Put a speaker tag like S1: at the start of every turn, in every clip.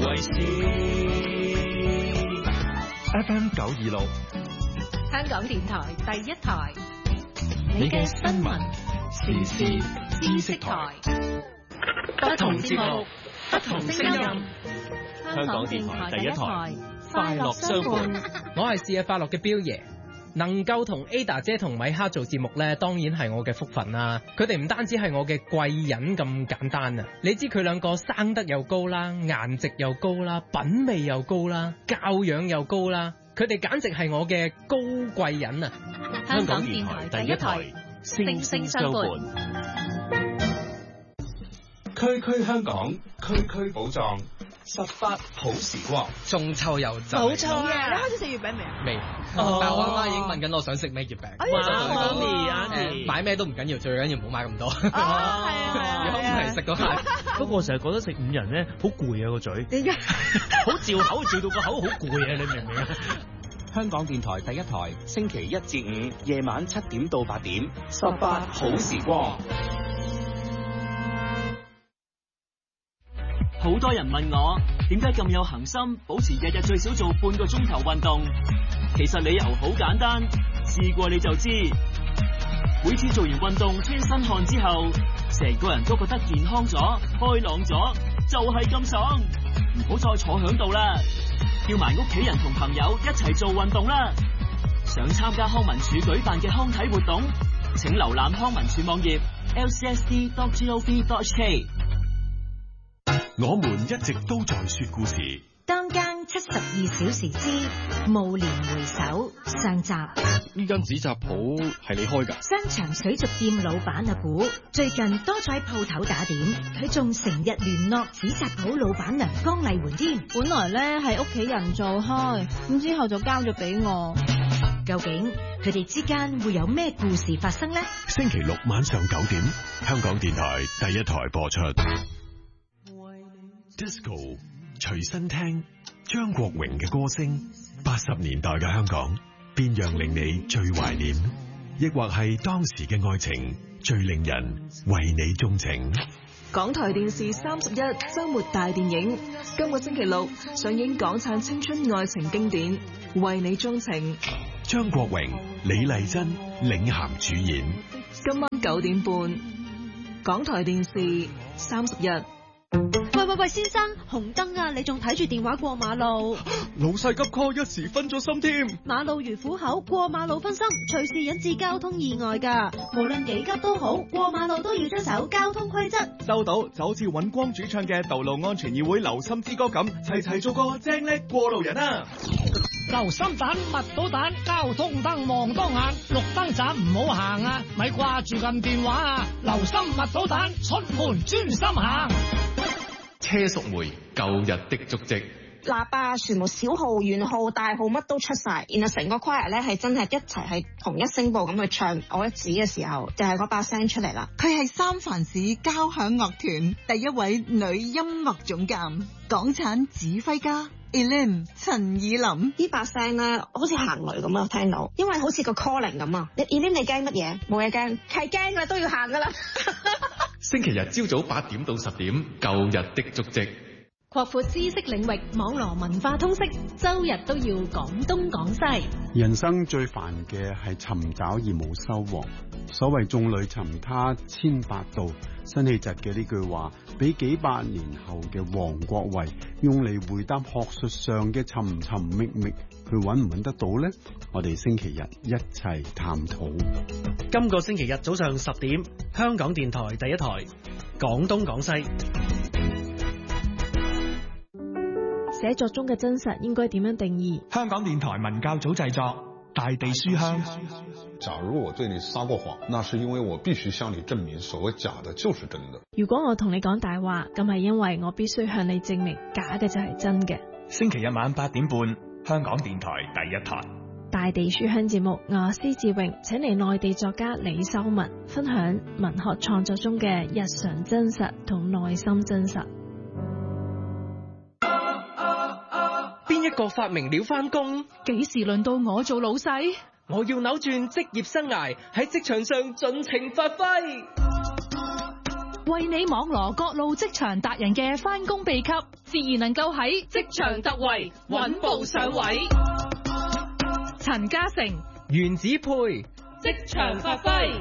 S1: 為事。
S2: FM 926，
S3: 香港電台第一台，
S2: 你嘅新聞時事知識台，不同節目，不同聲音。
S3: 香港電台第一台，快樂相伴。
S4: 我係試日快樂嘅彪爺。能夠同 Ada 姐同米哈做節目呢，當然係我嘅福分啦。佢哋唔單止係我嘅貴人咁簡單啊！你知佢兩個生得又高啦，顏值又高啦，品味又高啦，教養又高啦，佢哋簡直係我嘅高貴人啊！
S3: 香港電台第一台，星星相伴，
S5: 區區香港，區區寶藏，18好時光，
S4: 中秋又就
S6: 冇錯啊！你開始食月餅未啊？
S4: 未，但係我阿媽已經問緊我想食咩月餅。買咩都唔緊要，最緊要唔好買咁多。係啊，如果唔係食嗰下。
S1: 不過我成日覺得食5人咧好攰啊個嘴，
S6: 點解？
S1: 好嚼口嚼到個口好攰啊！你明唔明啊？
S5: 香港電台第一台，星期1至5夜晚7點到8點，18好時光。
S7: 好多人問我點解咁有恒心，保持日日最少做半個鐘頭運動。其實理由好簡單，試過你就知。每次做完運動出一身汗之後，成個人都覺得健康咗、開朗咗，就係咁爽。唔好再坐響度啦，叫埋屋企人同朋友一齊做運動啦。想參加康文署舉辦嘅康體活動，請瀏覽康文署網頁 lcsd.gov.hk。
S8: 我們一直都在說故事。
S3: 當間72小時之暮年回首上集。
S2: 呢間紙紮鋪係你開㗎？
S3: 商場水族店老闆阿古最近多咗喺鋪頭打點，佢仲成日聯絡紙紮鋪老闆娘江麗媛添。
S6: 本來咧係屋企人做開，咁之後就交咗俾我。
S3: 究竟佢哋之間會有咩故事發生呢？
S8: 星期6晚上9點，香港電台第一台播出。Disco 隨身聽張國榮嘅歌聲，80年代嘅香港，邊樣令你最懷念？亦或係當時嘅愛情最令人為你鍾情？
S9: 港台電視31週末大電影，今個星期6上映港產青春愛情經典《為你鍾情》，
S8: 張國榮、李麗珍領銜主演。
S9: 今晚9點半，港台電視31。
S6: 喂，先生，紅燈啊！你仲睇住電話過馬路？
S2: 老細急 call，一時分咗心添。
S6: 馬路如虎口，過馬路分心，隨時引致交通意外㗎。無論幾急都好，過馬路都要遵守交通規則。
S10: 收到，就好似尹光主唱嘅《道路安全議會留心之歌》咁，齊齊做個精叻過路人啊！
S11: 留心彈，密到彈，交通燈望多眼，綠燈站唔好行啊！咪掛住撳電話啊！留心密到彈，出門專心行。
S12: 車淑梅舊日的足跡，
S13: 喇叭全部小號、圓號、大號乜都出晒，然後成個 choir 咧係真係一齊係同一聲部咁去唱我一指嘅時候，就係嗰把聲出嚟啦。
S14: 佢係三藩市交響樂團第一位女音樂總監，港產指揮家 Elaine 陳以琳。
S13: 呢把聲咧好似行雷咁啊，聽到，因為好似個 calling 咁啊。Elaine 你驚乜嘢？冇嘢驚，係驚啦都要行噶啦。
S12: 星期日朝早8點到10點，舊日的足跡。
S3: 擴闊知識領域，網絡文化通識，周日都要講東講西。
S15: 人生最煩嘅係尋找而冇收穫。所謂眾裏尋他千百度，辛棄疾嘅呢句話，俾幾百年後嘅王國維用嚟回答學術上嘅尋尋覓覓，佢揾唔揾得到呢？我哋星期日一齊探討。
S1: 今個星期日早上10點，香港電台第一台，講東講西。
S16: 寫作中嘅真實應該點樣定義？
S10: 香港電台文教組製作《大地書香》。
S17: 假如我對你撒過謊，那是因為我必須向你證明所謂假的就是真的。
S16: 如果我同你講大話，咁係因為我必須向你證明假嘅就係真嘅。
S10: 星期日晚8點半，香港電台第一台。
S16: 大地書香節目，我施志榮請嚟內地作家李修文分享文學創作中嘅日常真實同內心真實。
S4: 邊一個發明了返工？
S6: 幾時輪到我做老細？
S4: 我要扭轉職業生涯，喺職場上盡情發揮。
S6: 為你網羅各路職場達人嘅返工秘笈，
S2: 自然能夠喺職場突圍，穩步上位。陳嘉誠、
S4: 原子配
S2: 職場發揮。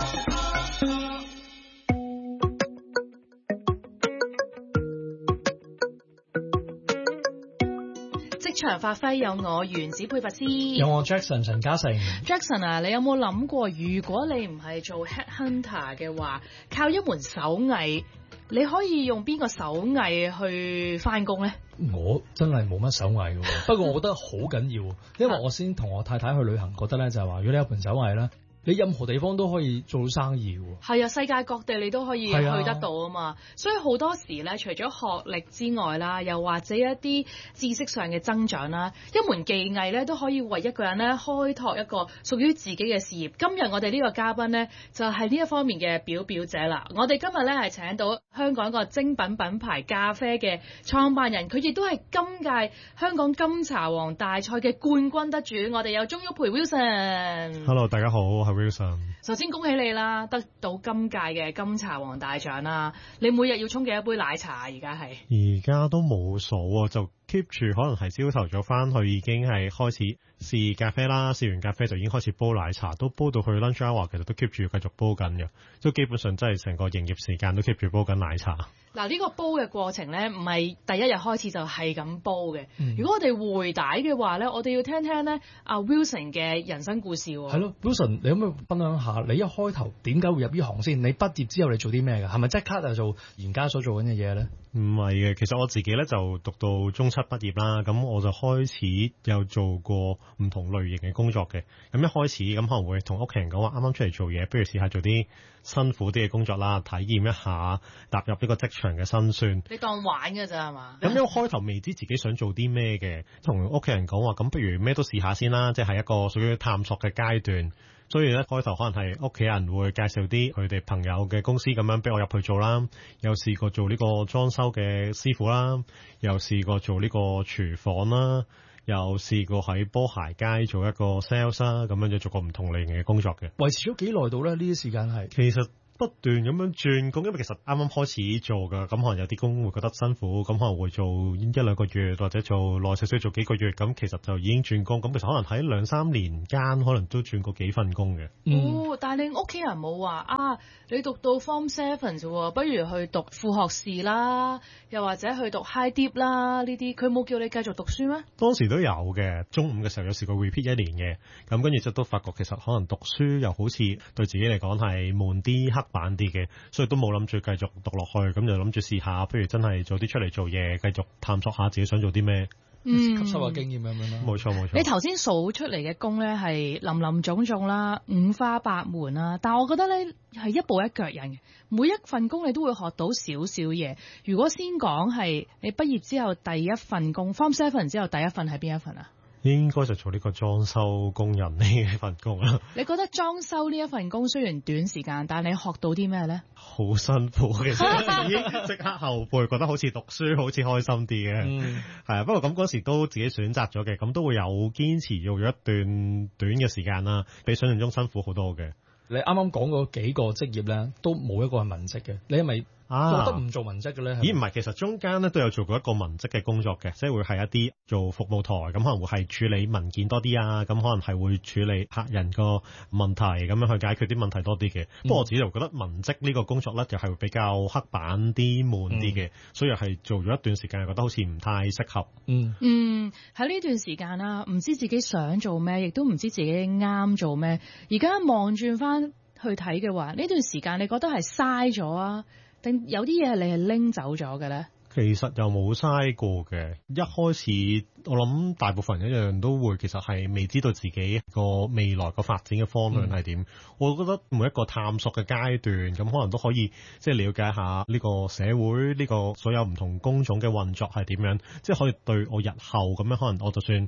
S2: 職場發揮有我原子配拔斯，
S18: 有我 Jackson 陳嘉誠。
S2: Jackson 啊，你有冇諗過，如果你唔係做 headhunter 嘅話，靠一門手藝，你可以用邊個手藝去返工呢？
S18: 我真係冇乜手藝嘅，不過我覺得好緊要，因為我先同我太太去旅行，覺得咧就係話，如果你有盤手藝咧，你任何地方都可以做到生意喎。
S2: 係啊，世界各地你都可以去得到啊嘛。所以好多時咧，除咗學歷之外啦，又或者一啲知識上嘅增長啦，一門技藝咧都可以為一個人咧開拓一個屬於自己嘅事業。今日我哋呢個嘉賓咧就係呢一方面嘅表者啦。我哋今日咧係請到香港一個精品品牌咖啡嘅創辦人，佢亦都係今屆香港金茶王大賽嘅冠軍得主。我哋有鍾旭培 Wilson。
S19: Hello， 大家好。Wilson，
S2: 首先恭喜你啦，得到今屆嘅金茶王大獎啦！你每日要沖幾多杯奶茶啊？而家
S19: 都冇數啊，就 keep 住可能係朝頭早翻去已經係開始試咖啡啦，試完咖啡就已經開始煲奶茶，都煲到去 lunch hour， 其實都 keep 住繼續煲緊嘅，都基本上真係成個營業時間都 keep 住煲緊奶茶。
S2: 嗱，呢個煲嘅過程咧，唔係第一日開始就係咁煲嘅。如果我哋回帶嘅話咧，我哋要聽聽咧阿 Wilson 嘅人生故事喎。
S18: 係咯 ，Wilson，你可唔可以分享下你一開頭點解會入呢行先？你畢業之後你做啲咩㗎？係咪即刻就做而家所做緊嘅嘢咧？
S19: 唔係嘅，其實我自己咧就讀到中七畢業啦，咁我就開始有做過唔同類型嘅工作嘅。咁一開始咁可能會同屋企人講話，啱啱出嚟做嘢，不如試下做啲辛苦啲嘅工作啦，體驗一下踏入呢個職場嘅辛酸。
S2: 你當玩㗎咋係嘛？
S19: 咁一開頭未知自己想做啲咩嘅，同屋企人講話，咁不如咩都試下先啦，即係一個屬於探索嘅階段。所以咧，開頭可能係屋企人會介紹啲佢哋朋友嘅公司咁樣俾我入去做啦，有試過做呢個裝修嘅師傅啦，又試過做呢個廚房啦，又試過喺波鞋街做一個 sales 啦，咁樣就做過唔同類型嘅工作嘅。
S18: 維持咗幾耐到咧？呢啲時間係
S19: 其實不斷咁樣轉工，因為其實啱啱開始做㗎，咁可能有啲工會覺得辛苦，咁可能會做1-2個月，或者做耐少少做幾個月，咁其實就已經轉工。咁其實可能喺2-3年間，可能都轉過幾份工嘅。
S2: 哦，但係你屋企人冇話啊，你讀到 Form 7啫喎，不如去讀副學士啦，又或者去讀 High Dip 啦呢啲，佢冇叫你繼續讀書咩？
S19: 當時都有嘅，中午嘅時候有試過 repeat 1年嘅，咁跟住就都發覺其實可能讀書又好似對自己嚟講係悶啲、刻板啲嘅，所以都冇諗住繼續讀落去，咁就諗住試下，不如真係早啲出嚟做嘢，繼續探索下自己想做啲咩，
S18: 吸收下經驗咁樣啦。
S19: 冇錯冇錯。
S2: 你頭先數出嚟嘅工咧係林林總總啦，五花八門啦，但係我覺得咧係一步一腳印嘅，每一份工你都會學到少少嘢。如果先講係你畢業之後第一份工 Form 7之後第一份係邊一份啊？
S19: 應該就做呢個裝修工人呢一份工啦。
S2: 你覺得裝修呢一份工雖然短時間，但係你學到啲咩咧？
S19: 好辛苦，其實已經即刻後悔，覺得好似讀書好似開心啲嘅。係啊，不過咁嗰時都自己選擇咗嘅，咁都會有堅持做咗一段短嘅時間啦，比想象中辛苦好多嘅。
S18: 你啱啱講嗰幾個職業咧，都冇一個係文職嘅，你係咪覺得唔做文職嘅咧？
S19: 咦，唔係，其實中間咧都有做過一個文職嘅工作嘅，即係會係一啲做服務台，咁可能會係處理文件多啲啊，咁可能係會處理客人個問題，咁樣去解決啲問題多啲嘅。不過我自己就覺得文職呢個工作咧，就係會比較刻板啲、悶啲嘅，所以係做咗一段時間，覺得好似唔太適合。
S2: 喺呢段時間啦，唔知自己想做咩，亦都唔知自己啱做咩。而家望轉翻去睇嘅話，呢段時間你覺得係嘥咗啊？定有啲嘢你係拎走咗嘅咧？
S19: 其實又冇嘥過嘅。一開始我諗大部分人一樣都會，其實係未知道自己個未來個發展嘅方向係點。我覺得每一個探索嘅階段，咁可能都可以即係了解下呢個社會呢個所有唔同工種嘅運作係點樣，即係可以對我日後咁樣可能我就算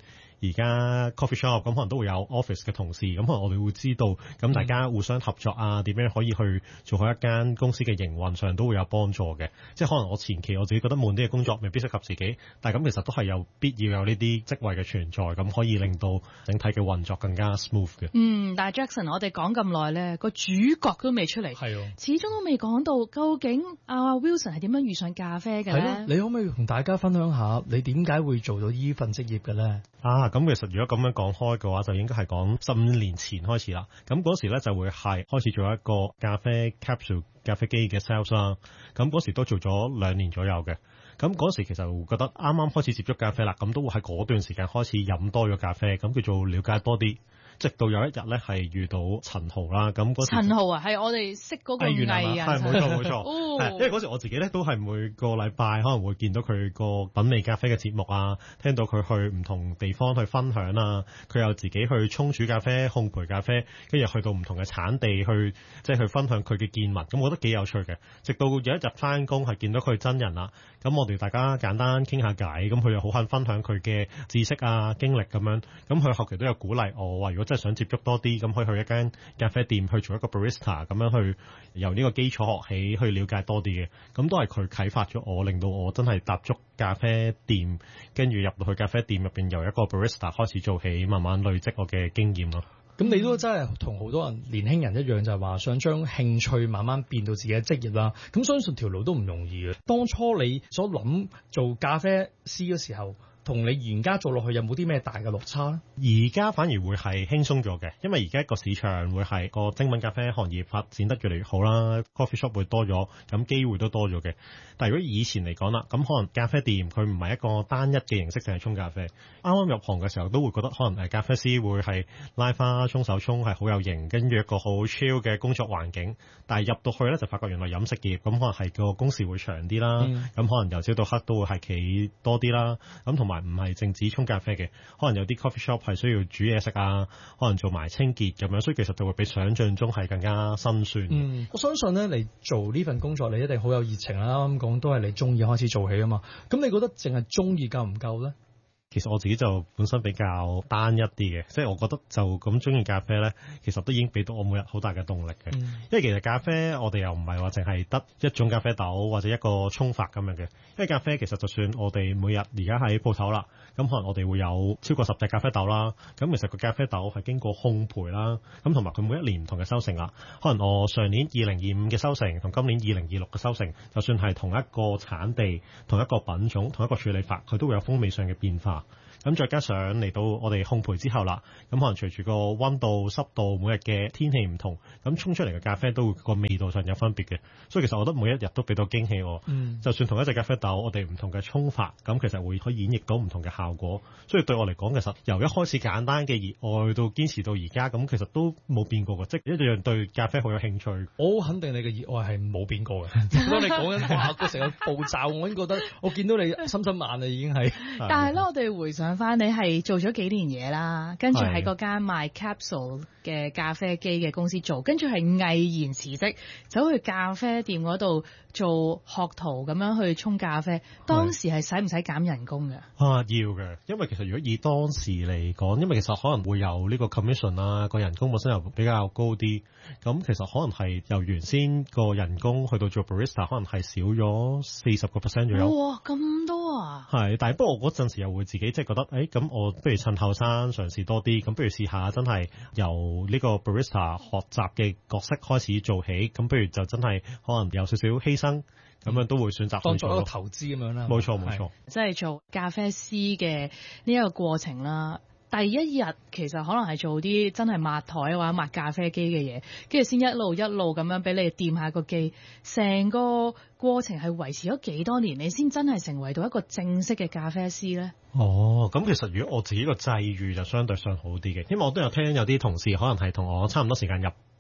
S19: 而家 coffee shop 咁可能都會有 office 嘅同事，咁可能我哋會知道，咁大家互相合作啊，點樣可以去做好一間公司嘅營運上都會有幫助嘅。即係可能我前期我自己覺得悶啲嘅工作未必適合自己，但係咁其實都係有必要有呢啲職位嘅存在，咁可以令到整體嘅運作更加 smooth 嘅。
S2: 但係 Jackson， 我哋講咁耐咧，個主角都未出嚟，始終都未講到究竟阿 Wilson 係點樣遇上咖啡嘅咧？
S18: 你可唔可以同大家分享下你點解會做到呢份職業嘅咧？
S19: 咁其實如果咁樣講開嘅話，就應該係講15年前開始啦。咁嗰時咧就會係開始做一個咖啡 capsule 咖啡機嘅 sales 啦。咁嗰時都做咗2年左右嘅。咁嗰時其實會覺得啱啱開始接觸咖啡啦，咁都會喺嗰段時間開始飲多咗咖啡，咁叫做了解多啲。直到有一日咧係遇到陳豪啦，咁嗰時
S2: 陳豪係我哋識嗰個藝人，
S19: 係冇錯，因為嗰時我自己咧都係每個禮拜可能會見到佢個品味咖啡嘅節目啊，聽到佢去唔同地方去分享啊，佢又自己去沖煮咖啡、烘焙咖啡，跟住去到唔同嘅產地去即係去分享佢嘅見聞，咁我覺得幾有趣嘅。直到有一日翻工係見到佢真人啦，咁我哋大家簡單傾下偈，咁佢又好肯分享佢嘅知識啊、經歷咁樣，咁佢後期都有鼓勵我話，如果真係想接觸多啲，咁可以去一間咖啡店去做一個 barista， 咁樣去由呢個基礎學起，去了解多啲嘅。咁都係佢啟發咗我，令到我真係踏足咖啡店，跟住入到去咖啡店入邊，由一個 barista 開始做起，慢慢累積我嘅經驗咯。
S18: 咁你都真係同好多人年輕人一樣，就係話想將興趣慢慢變到自己嘅職業啦。咁相信條路都唔容易嘅。當初你所諗做咖啡師嘅時候，同你而家做落去有冇啲咩大嘅落差咧？
S19: 而家反而會係輕鬆咗嘅，因為而家個市場會係個精品咖啡行業發展得越嚟越好啦 ，coffee shop 會多咗，咁機會都多咗嘅。但係如果以前嚟講啦，咁可能咖啡店佢唔係一個單一嘅形式，淨係沖咖啡。啱啱入行嘅時候都會覺得可能咖啡師會係拉花沖手沖係好有型，跟住一個好 chill 嘅工作環境。但係入到去咧就發覺原來飲食業咁可能係個工時會長啲啦，咁可能由朝到黑都會係企多啲啦，咁同埋唔係淨止沖咖啡嘅，可能有啲 coffee shop 係需要煮嘢食啊，可能做埋清潔咁樣，所以其實就會比想象中係更加辛酸。
S18: 我相信咧，你做呢份工作你一定好有熱情啦。咁講都係你中意開始做起啊嘛。咁你覺得淨係中意夠唔夠咧？
S19: 其實我自己就本身比較單一啲嘅，即係我覺得就咁中意咖啡咧，其實都已經俾到我每日好大嘅動力嘅。因為其實咖啡我哋又唔係話淨係得一種咖啡豆或者一個沖法咁樣嘅，因為咖啡其實就算我哋每日而家喺鋪頭啦，咁可能我哋會有超過10隻咖啡豆啦，咁其實個咖啡豆係經過烘焙啦，咁同埋佢每一年唔同嘅收成啦，可能我上年2025嘅收成同今年2026嘅收成，就算係同一個產地、同一個品種、同一個處理法，佢都會有風味上嘅變化。咁再加上嚟到我哋烘焙之後啦，咁可能隨住個溫度、濕度、每日嘅天氣唔同，咁沖出嚟嘅咖啡都會個味道上有分別嘅。所以其實我覺得每一日都俾到驚喜我。就算同一隻咖啡豆，我哋唔同嘅沖法，咁其實會可以演繹到唔同嘅效果。所以對我嚟講，其實由一開始簡單嘅熱愛到堅持到而家，咁其實都冇變過嘅，即係一樣對咖啡好有興趣。
S18: 我好肯定你嘅熱愛係冇變過嘅。當你講緊話個成個步驟，我已經覺得我見到你心心眼啦，已經係。
S2: 但係咧，我哋回想翻，你係做咗幾年嘢啦，跟住喺嗰間賣 capsule 嘅咖啡機嘅公司做，跟住係毅然辭職，走去咖啡店嗰度做學徒咁樣去沖咖啡。當時係使唔使減人工嘅？
S19: 要嘅，因為其實如果以當時嚟講，因為其實可能會有呢個 commission 啦，個人工本身又比較高啲，咁其實可能係由原先個人工去到做 barista， 可能係少咗40% 左右。
S2: 哇，咁多啊！
S19: 係，但係不過我嗰陣時又會自己即係覺得，咁我不如趁後生嘗試多啲，咁不如試下真係由呢個 barista 學習嘅角色開始做起，咁不如就真係可能有少少犧牲，咁樣都會選擇
S18: 當作一個投資咁樣啦。
S19: 冇錯冇錯，
S2: 即係做咖啡師嘅呢一個過程啦。第一日其實可能係做啲真係抹台或者抹咖啡機嘅嘢，跟住先一路咁樣俾你掂下個機，成個過程係維持咗幾多年，你先真係成為到一個正式嘅咖啡師呢？
S19: 咁其實如果我自己個際遇就相對上好啲嘅，因為我都有聽有啲同事可能係同我差唔多時間入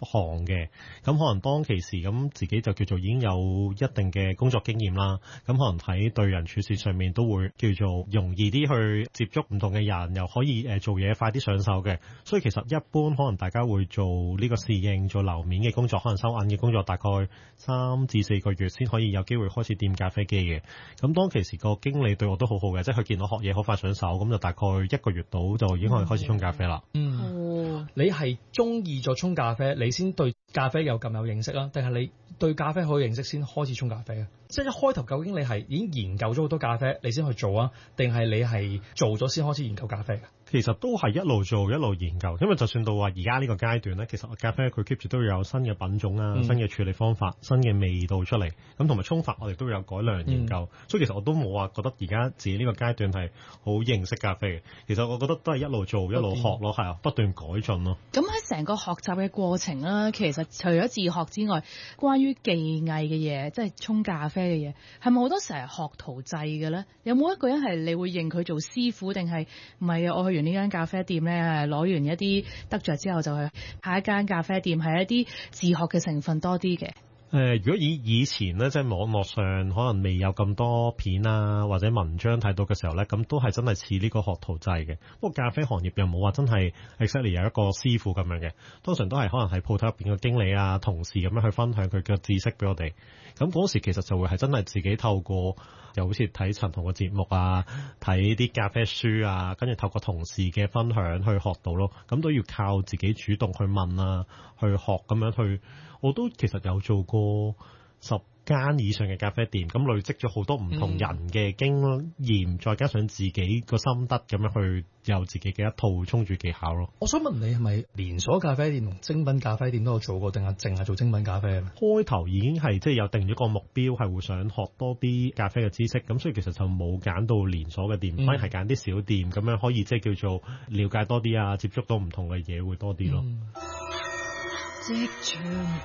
S19: 行嘅，咁可能當其時咁自己就叫做已經有一定嘅工作經驗啦，咁可能喺對人處事上面都會叫做容易啲去接觸唔同嘅人，又可以做嘢快啲上手嘅，所以其實一般可能大家會做呢個侍應做樓面嘅工作，可能收銀嘅工作大概3至4個月先可以有機會開始掂咖啡機嘅。咁當其時個經理對我都好好嘅，即係佢見到學嘢好快上手，咁就大概1個月到就已經可以開始沖咖啡啦。
S18: 你係中意咗沖咖啡，你先對咖啡有咁有認識啦，定係你對咖啡好有認識先開始沖咖啡啊？即係一開頭究竟你係已經研究咗好多咖啡，你先去做啊？定係你係做咗先開始研究咖啡嘅？
S19: 其實都係一路做一路研究，因為就算到話而家呢個階段咧，其實咖啡佢 keep 住都要有新嘅品種啊、新嘅處理方法、新嘅味道出嚟，咁同埋沖法我哋都有改良研究，所以其實我都冇話覺得而家自己呢個階段係好認識咖啡嘅。其實我覺得都係一路做一路學咯，係啊，不斷改進咯。
S2: 咁喺成個學習嘅過程啦，其實除咗自學之外，關於技藝嘅嘢，即係沖咖啡嘅嘢，係咪好多成日學徒制嘅咧？有冇一個人係你會認佢做師傅，定係唔係啊？我去完呢間咖啡店咧，攞完一啲得着之後就去下一間咖啡店，係一啲自學嘅成分多啲嘅。
S19: 如果以前咧，即係網絡上可能未有咁多片啊或者文章睇到嘅時候咧，咁都係真係似呢個學徒制嘅。不過咖啡行業又冇話真係 exactly 有一個師傅咁樣嘅，通常都係可能喺鋪頭入邊嘅經理啊、同事咁樣去分享佢嘅知識俾我哋。咁嗰時其實就會係真係自己透過，又好似睇陳同嘅節目啊，睇啲咖啡書啊，跟住透過同事嘅分享去學到咯。咁都要靠自己主動去問啊，去學咁樣去。我都其實有做過10間以上嘅咖啡店，咁累積咗好多唔同人嘅經驗，再加上自己個心得咁樣去有自己嘅一套沖煮技巧咯。
S18: 我想問你係咪連鎖咖啡店同精品咖啡店都有做過，定係淨係做精品咖啡？
S19: 開頭已經係即係有定咗個目標，係會想學多啲咖啡嘅知識，咁所以其實就冇揀到連鎖嘅店，反而係揀啲小店，咁樣可以即係叫做了解多啲啊，接觸到唔同嘅嘢會多啲咯。